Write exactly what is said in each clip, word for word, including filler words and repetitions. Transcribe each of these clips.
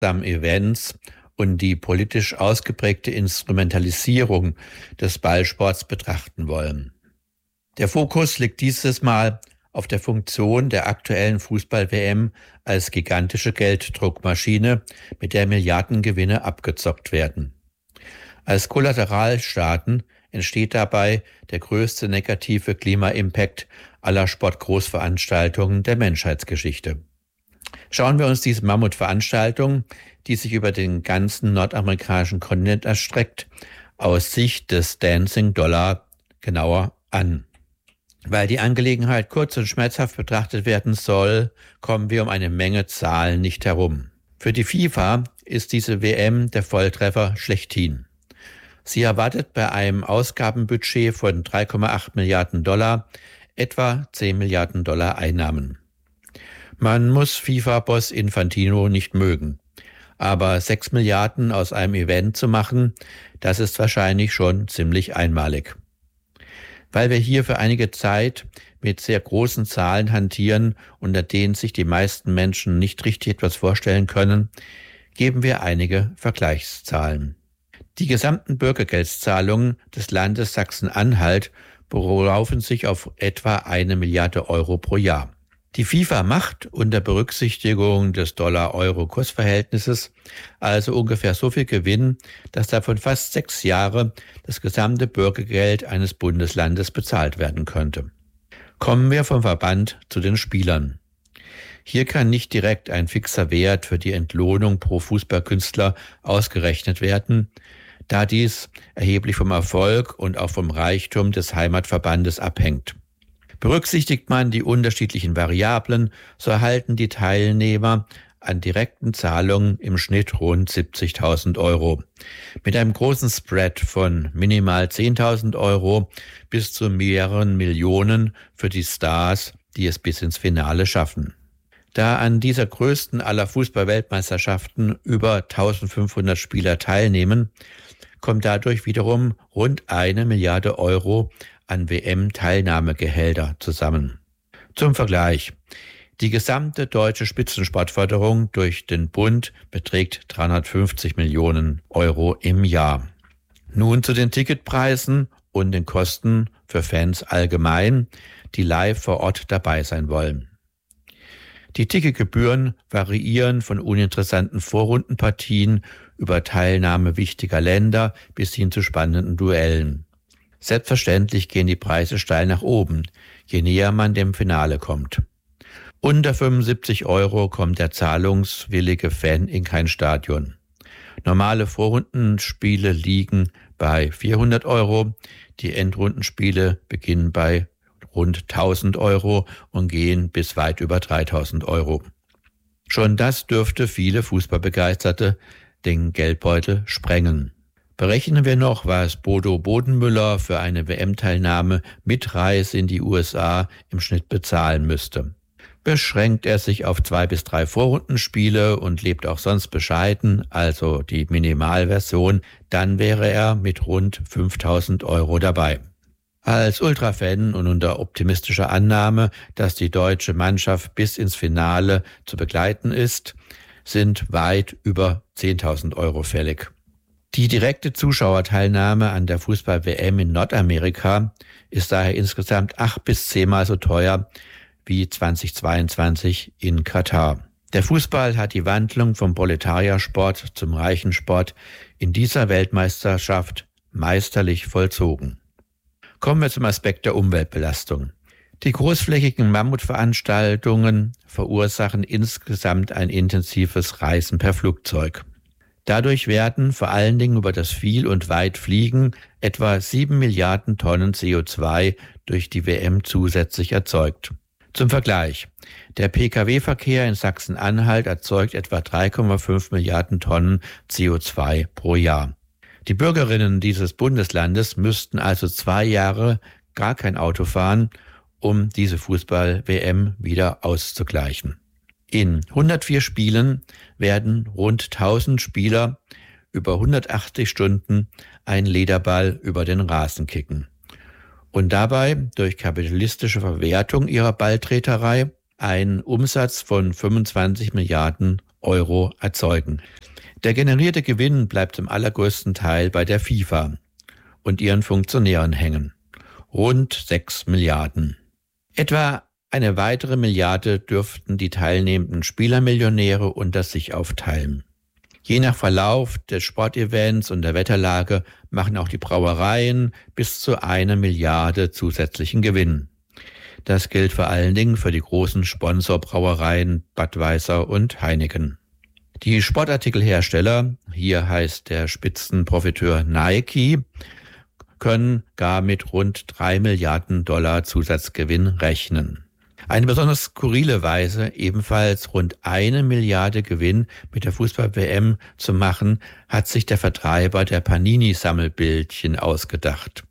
Events und die politisch ausgeprägte Instrumentalisierung des Ballsports betrachten wollen. Der Fokus liegt dieses Mal auf der Funktion der aktuellen Fußball-W M als gigantische Gelddruckmaschine, mit der Milliardengewinne abgezockt werden. Als Kollateralschaden entsteht dabei der größte negative Klima-Impact aller Sportgroßveranstaltungen der Menschheitsgeschichte. Schauen wir uns diese Mammutveranstaltung, die sich über den ganzen nordamerikanischen Kontinent erstreckt, aus Sicht des Dancing Dollar genauer an. Weil die Angelegenheit kurz und schmerzhaft betrachtet werden soll, kommen wir um eine Menge Zahlen nicht herum. Für die FIFA ist diese W M der Volltreffer schlechthin. Sie erwartet bei einem Ausgabenbudget von drei Komma acht Milliarden Dollar etwa zehn Milliarden Dollar Einnahmen. Man muss FIFA-Boss Infantino nicht mögen, aber sechs Milliarden aus einem Event zu machen, das ist wahrscheinlich schon ziemlich einmalig. Weil wir hier für einige Zeit mit sehr großen Zahlen hantieren, unter denen sich die meisten Menschen nicht richtig etwas vorstellen können, geben wir einige Vergleichszahlen. Die gesamten Bürgergeldzahlungen des Landes Sachsen-Anhalt belaufen sich auf etwa eine Milliarde Euro pro Jahr. Die FIFA macht unter Berücksichtigung des Dollar-Euro-Kursverhältnisses also ungefähr so viel Gewinn, dass davon fast sechs Jahre das gesamte Bürgergeld eines Bundeslandes bezahlt werden könnte. Kommen wir vom Verband zu den Spielern. Hier kann nicht direkt ein fixer Wert für die Entlohnung pro Fußballkünstler ausgerechnet werden, da dies erheblich vom Erfolg und auch vom Reichtum des Heimatverbandes abhängt. Berücksichtigt man die unterschiedlichen Variablen, so erhalten die Teilnehmer an direkten Zahlungen im Schnitt rund siebzigtausend Euro. Mit einem großen Spread von minimal zehntausend Euro bis zu mehreren Millionen für die Stars, die es bis ins Finale schaffen. Da an dieser größten aller Fußball-Weltmeisterschaften über eintausendfünfhundert Spieler teilnehmen, kommt dadurch wiederum rund eine Milliarde Euro an W M-Teilnahmegehälter zusammen. Zum Vergleich: Die gesamte deutsche Spitzensportförderung durch den Bund beträgt dreihundertfünfzig Millionen Euro im Jahr. Nun zu den Ticketpreisen und den Kosten für Fans allgemein, die live vor Ort dabei sein wollen. Die Ticketgebühren variieren von uninteressanten Vorrundenpartien über Teilnahme wichtiger Länder bis hin zu spannenden Duellen. Selbstverständlich gehen die Preise steil nach oben, je näher man dem Finale kommt. Unter fünfundsiebzig Euro kommt der zahlungswillige Fan in kein Stadion. Normale Vorrundenspiele liegen bei vierhundert Euro, die Endrundenspiele beginnen bei rund tausend Euro und gehen bis weit über dreitausend Euro. Schon das dürfte viele Fußballbegeisterte den Geldbeutel sprengen. Berechnen wir noch, was Bodo Bodenmüller für eine W M-Teilnahme mit Reise in die U S A im Schnitt bezahlen müsste. Beschränkt er sich auf zwei bis drei Vorrundenspiele und lebt auch sonst bescheiden, also die Minimalversion, dann wäre er mit rund fünftausend Euro dabei. Als Ultrafan und unter optimistischer Annahme, dass die deutsche Mannschaft bis ins Finale zu begleiten ist, sind weit über zehntausend Euro fällig. Die direkte Zuschauerteilnahme an der Fußball-W M in Nordamerika ist daher insgesamt acht bis zehnmal so teuer wie zweitausendzweiundzwanzig in Katar. Der Fußball hat die Wandlung vom Proletariersport zum Reichensport in dieser Weltmeisterschaft meisterlich vollzogen. Kommen wir zum Aspekt der Umweltbelastung. Die großflächigen Mammutveranstaltungen verursachen insgesamt ein intensives Reisen per Flugzeug. Dadurch werden vor allen Dingen über das Viel- und Weitfliegen etwa sieben Milliarden Tonnen C O zwei durch die W M zusätzlich erzeugt. Zum Vergleich: Der Pkw-Verkehr in Sachsen-Anhalt erzeugt etwa drei Komma fünf Milliarden Tonnen C O zwei pro Jahr. Die Bürgerinnen dieses Bundeslandes müssten also zwei Jahre gar kein Auto fahren, um diese Fußball-W M wieder auszugleichen. In hundertvier Spielen werden rund tausend Spieler über hundertachtzig Stunden einen Lederball über den Rasen kicken und dabei durch kapitalistische Verwertung ihrer Balltreterei einen Umsatz von fünfundzwanzig Milliarden Euro erzeugen. Der generierte Gewinn bleibt zum allergrößten Teil bei der FIFA und ihren Funktionären hängen. Rund sechs Milliarden. Etwa eine weitere Milliarde dürften die teilnehmenden Spielermillionäre unter sich aufteilen. Je nach Verlauf des Sportevents und der Wetterlage machen auch die Brauereien bis zu einer Milliarde zusätzlichen Gewinn. Das gilt vor allen Dingen für die großen Sponsorbrauereien Budweiser und Heineken. Die Sportartikelhersteller, hier heißt der Spitzenprofiteur Nike, können gar mit rund drei Milliarden Dollar Zusatzgewinn rechnen. Eine besonders skurrile Weise, ebenfalls rund eine Milliarde Gewinn mit der Fußball-W M zu machen, hat sich der Vertreiber der Panini-Sammelbildchen ausgedacht.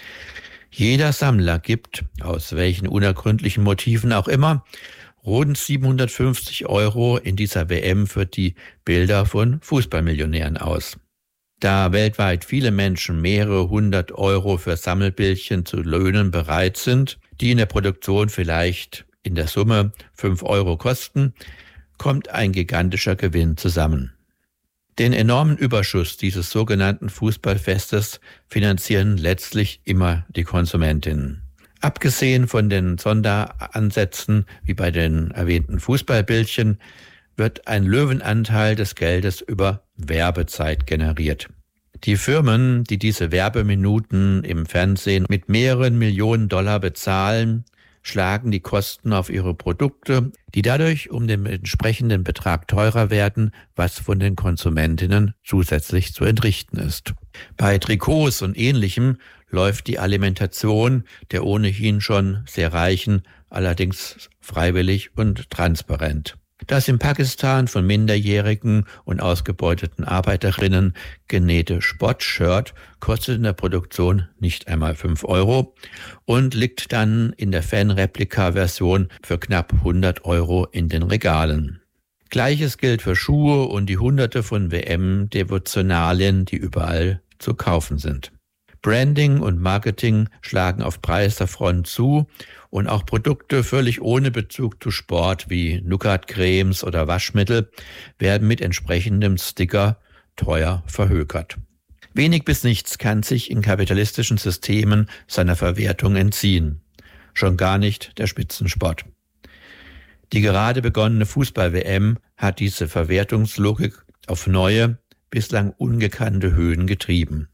Jeder Sammler gibt, aus welchen unergründlichen Motiven auch immer, rund siebenhundertfünfzig Euro in dieser W M für die Bilder von Fußballmillionären aus. Da weltweit viele Menschen mehrere hundert Euro für Sammelbildchen zu löhnen bereit sind, die in der Produktion vielleicht in der Summe fünf Euro kosten, kommt ein gigantischer Gewinn zusammen. Den enormen Überschuss dieses sogenannten Fußballfestes finanzieren letztlich immer die Konsumentinnen. Abgesehen von den Sonderansätzen wie bei den erwähnten Fußballbildchen wird ein Löwenanteil des Geldes über Werbezeit generiert. Die Firmen, die diese Werbeminuten im Fernsehen mit mehreren Millionen Dollar bezahlen, schlagen die Kosten auf ihre Produkte, die dadurch um den entsprechenden Betrag teurer werden, was von den Konsumentinnen zusätzlich zu entrichten ist. Bei Trikots und Ähnlichem läuft die Alimentation der ohnehin schon sehr Reichen allerdings freiwillig und transparent. Das in Pakistan von minderjährigen und ausgebeuteten Arbeiterinnen genähte Sportshirt kostet in der Produktion nicht einmal fünf Euro und liegt dann in der Fanreplika-Version für knapp hundert Euro in den Regalen. Gleiches gilt für Schuhe und die Hunderte von W M-Devotionalien, die überall zu kaufen sind. Branding und Marketing schlagen auf breiter Front zu und auch Produkte völlig ohne Bezug zu Sport wie Nougat-Cremes oder Waschmittel werden mit entsprechendem Sticker teuer verhökert. Wenig bis nichts kann sich in kapitalistischen Systemen seiner Verwertung entziehen. Schon gar nicht der Spitzensport. Die gerade begonnene Fußball-W M hat diese Verwertungslogik auf neue, bislang ungekannte Höhen getrieben.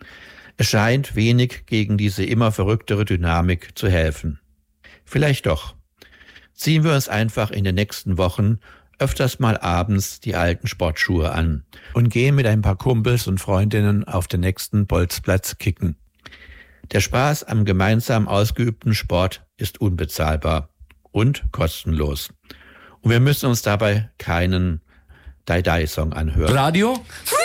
Es scheint wenig gegen diese immer verrücktere Dynamik zu helfen. Vielleicht doch. Ziehen wir uns einfach in den nächsten Wochen öfters mal abends die alten Sportschuhe an und gehen mit ein paar Kumpels und Freundinnen auf den nächsten Bolzplatz kicken. Der Spaß am gemeinsam ausgeübten Sport ist unbezahlbar und kostenlos. Und wir müssen uns dabei keinen Die-Die-Song anhören. Radio